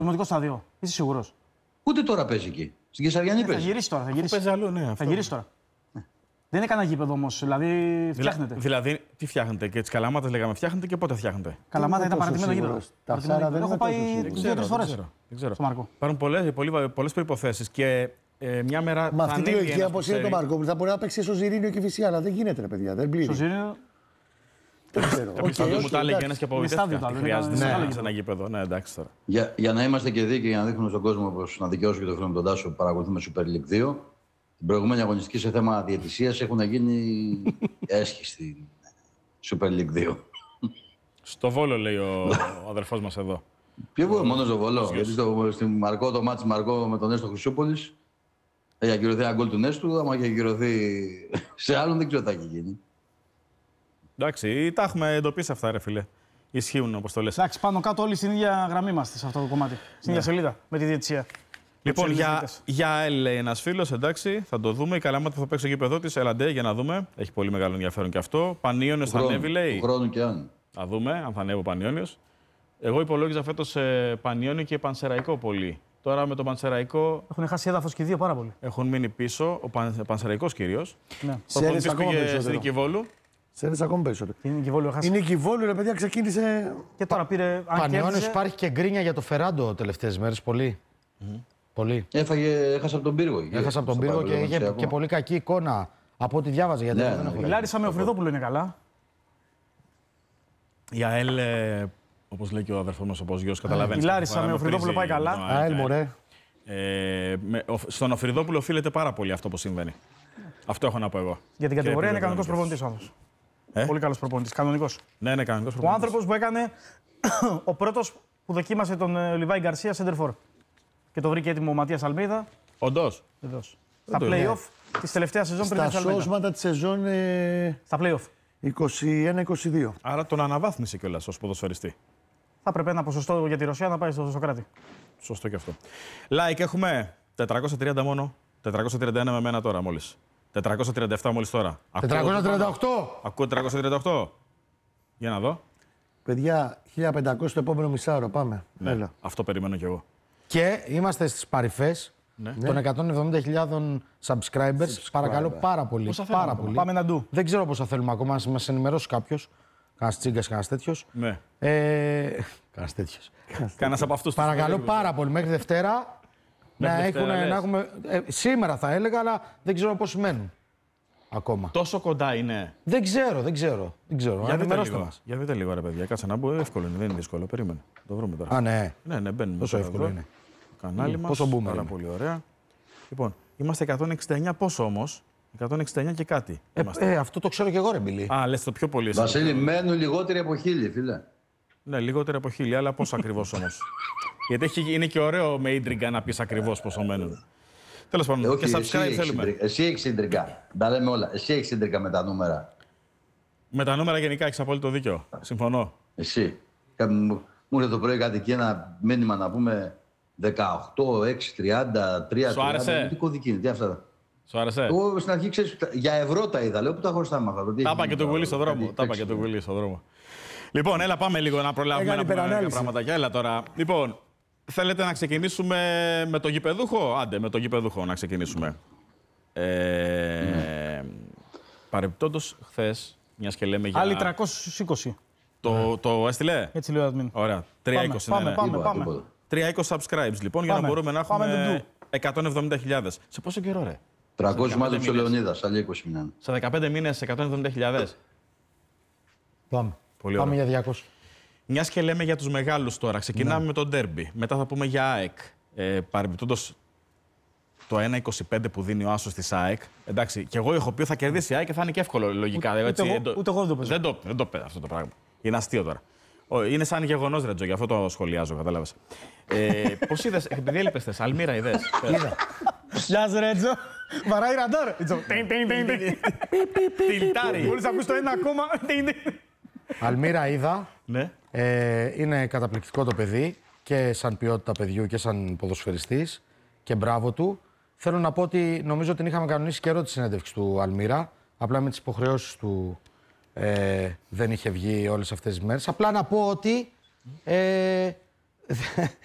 Δημοτικό στάδιο. Είσαι σίγουρος? Ούτε τώρα παίζει εκεί. Στην Κεσαριανή παίζει. Θα γυρίσει τώρα. Παίζει αλλού, ναι. Θα γυρίσει τώρα. Δεν είναι κανένα γήπεδο όμως. Δηλαδή φτιάχνετε. Δηλαδή, τι φτιάχνετε? Και τις Καλαμάτες λέγαμε φτιάχνετε και πότε φτιάχνετε? Καλαμάτα ήταν παρατημένο γήπεδο. Έχω πάει 2-3 φορές. Δεν ξέρω. Στο Μάρκο. Υπάρχουν πολλές προϋποθέσεις και μια μέρα. Μα αυτή τη λογική, όπως είναι το Μαρκόπουλο, θα μπορεί να παίξει στο Ζιρίνιο και Φυσιά, αλλά δεν γίνεται, ρε παιδιά. Δεν πλήρει. Στο Ζιρίνιο. Δεν ξέρω. Μου τα έλεγε ένας και απογοητεύτηκα. Χρειάζεται είναι σε ένα γήπεδο. Ναι, εντάξει τώρα. Για να είμαστε και δίκαιοι, για να δείχνουμε στον κόσμο πως να δικαιώσω και το φίλο με τον Τάσο που παρακολουθούμε Super League 2. Την προηγούμενη αγωνιστική σε θέμα διαιτησίας έχουν γίνει έσχοι στην Super League 2. Στο Βόλο, λέει ο αδερφός μας εδώ. Ποιο μόνο στο Βόλο? Γιατί στην Μαρκό, το μάτι Μαρκό με τον Νέστο Χρυσούπολης έχει ακυρωθεί ένα γκολ του Νέστου. Άμα έχει ακυρωθεί σε άλλον, δεν ξέρω τι θα έχει γίνει. Εντάξει, τα έχουμε εντοπίσει αυτά, ρε φίλε. Ισχύουν, όπως το λες. Εντάξει, πάνω κάτω όλοι στην ίδια γραμμή είμαστε σε αυτό το κομμάτι. Στην ίδια σελίδα με τη διαιτησία. Λοιπόν, για ΕΛ λέει ένας φίλος, εντάξει, θα το δούμε. Η Καλαμάτα θα παίξει το γήπεδο της. Ελαντέ, για να δούμε. Έχει πολύ μεγάλο ενδιαφέρον και αυτό. Πανίωνιος θα ανέβει, λέει. Του χρόνου και αν. Θα δούμε αν θα ανέβει ο Πανίωνιος. Εγώ υπολόγιζα φέτος Πανιόνιο και Πανσεραϊκό πολύ. Τώρα με τον Πανσεραϊκό. Έχουν χάσει έδαφος και οι δύο πάρα πολύ. Έχουν μείνει πίσω. Ο Πανσεραϊκός κυρίως. Ναι. Ο προπονητής πήγε στην Νικηβόλου. Σέρνεις ακόμη περισσότερο. Η Νικηβόλου Η Νικηβόλου, ρε παιδιά, ξεκίνησε. Και τώρα πήρε. Πανιώνιος, υπάρχει και γκρίνια για το Φεράντο τελευταίες μέρες. Πολύ. Πολύ. Έχασε από τον πύργο. Έχασε από τον πύργο και είχε και πολύ κακή εικόνα από ό,τι διάβαζε. Γιατί δεν έχω η Λάρισα με ο Φρυδόπουλο είναι καλά. Η ΑΕΛ, όπως λέει και ο αδερφός μας ο Ποζιός, καταλαβαίνεις. Η Λάρισα με ο Φρυδόπουλο πάει καλά. ΑΕΛ, μωρέ. Στον Οφρυδόπουλο οφείλεται πάρα πολύ αυτό που συμβαίνει. Αυτό έχω να πω εγώ. Για την κατηγορία είναι κανονικός προπονητής ο άνθρωπος. Πολύ καλός προπονητής. Κανονικός. Ναι, είναι κανονικός Ο προπονητής. άνθρωπος που έκανε ο πρώτος που δοκίμασε τον Λιβάη Γκαρσία σέντερφορ. Και το βρήκε έτοιμο ο Ματίας Αλμέιδα. Όντως. Στα play-off της τελευταίας σεζόν πριν Στα σώσματα της σεζόν στα play-off. 21-22. Άρα τον αναβάθμισε κιόλας ως ποδοσφαιριστή. Θα έπρεπε ένα ποσοστό για τη Ρωσία να πάει στο Σοκράτη. Σωστό και αυτό. Like έχουμε 430 μόνο. 431 με μένα τώρα μόλις. 437 μόλις τώρα. 438! Ακούω 438. Για να δω. Παιδιά, 1500 το επόμενο μισάωρο. Πάμε. Ναι, Έλα. αυτό περιμένω κι εγώ. Και είμαστε στις παρυφές των 170.000 subscribers. Παρακαλώ πάρα πολύ. Πάρα πολύ. Πάμε να ντου. Δεν ξέρω πόσα θέλουμε ακόμα, να μας ενημερώσει κάποιος. Κανάς τσίγκας, κανάς τέτοιος. Ναι. Κανάς τέτοιος. Κανένας από αυτούς. Παρακαλώ πάρα πολύ μέχρι Δευτέρα να έχουμε. Σήμερα θα έλεγα, αλλά δεν ξέρω πώς μένουν ακόμα. Τόσο κοντά είναι. Δεν ξέρω. Για δείτε λίγο, ρε παιδιά. Κάτσε να μπω. Εύκολο είναι, δεν είναι δύσκολο. Περίμενε. Το βρούμε τώρα. Α, ναι. Ναι, μπαίνουμε. Τόσο εύκολο είναι. Το κανάλι μας. Πόσο μπούμε. Πάρα πολύ ωραία. Λοιπόν, είμαστε 169. Πόσο όμως? 169 και κάτι. Αυτό το ξέρω και εγώ, ρε Μπιλί. Α, λες το πιο πολύ. Βασίλη, μένουν λιγότεροι από 1000, φίλε. Ναι, λιγότερο από 1000, αλλά πόσο ακριβώς όμως? Γιατί είναι και ωραίο με ίντριγκα να πεις ακριβώς πόσο μένουν. Τέλος πάντων, και subscribe θέλουμε. Εσύ έχεις ίντριγκα. Τα λέμε όλα. Εσύ έχεις ίντριγκα με τα νούμερα. Με τα νούμερα γενικά έχεις απόλυτο δίκιο. Συμφωνώ. Εσύ. Μου ήρθε το πρωί κάτι εκεί ένα μήνυμα να πούμε 18, 6, 30, 3. Σου άρεσε? Τι κωδική είναι, τι αυτά. Σου άρεσε? Εγώ στην αρχή ξέρεις, για ευρώ τα είδα. Λέω που τα χρωστάμε αυτά. Τα είπα και το γουλί στον δρόμο. Λοιπόν, έλα πάμε λίγο να προλάβουμε να πούμε κάποια πράγματα. Έλα τώρα. Λοιπόν, θέλετε να ξεκινήσουμε με το γηπεδούχο? Άντε, με το γηπεδούχο να ξεκινήσουμε. Παρεμπιπτόντως, χθες, μιας και λέμε για... Άλλοι 320. Το έστειλε? Έτσι λέει ο admin. Ωραία. 320. Πάμε. 320 subscribes λοιπόν, για να μπορούμε να έχουμε 170.000. Σε πόσο καιρό, ρε? 300 μάζεψε ο Λεωνίδας, άλλοι 20 μήνες. Σε 15 μήνες 170.000. Πάμε. Πολύ Πάμε ωραία. για 200. Μιας και λέμε για τους μεγάλους τώρα, ξεκινάμε με το ντέρμπι. Μετά θα πούμε για ΑΕΚ. Παρεμπιπτόντως, το 1,25 που δίνει ο Άσος της ΑΕΚ. Εντάξει, και εγώ έχω πει ότι θα κερδίσει η ΑΕΚ και θα είναι και εύκολο λογικά. Ούτε εγώ δεν το παίζω. Δεν το παίζω αυτό το πράγμα. Είναι αστείο τώρα. Είναι σαν γεγονός, Ρετζο, γι' αυτό το σχολιάζω, κατάλαβες. Πώς είδες, επειδή έλειπες θες, Αλμύρα είδες? Είδα. Γεια σου, Ρέτζο. Βαράει ραντάρ. Τιλτάρι. Μόλις ακούς το ένα ακόμα. Αλμύρα είδα. Ναι. Είναι καταπληκτικό το παιδί και σαν ποιότητα παιδιού και σαν ποδοσφαιριστής και μπράβο του. Θέλω να πω ότι νομίζω την είχαμε κανονίσει καιρό τη συνέντευξη του Αλμύρα. Απλά με τις υποχρεώσεις του δεν είχε βγει όλες αυτές τις μέρες. Απλά να πω ότι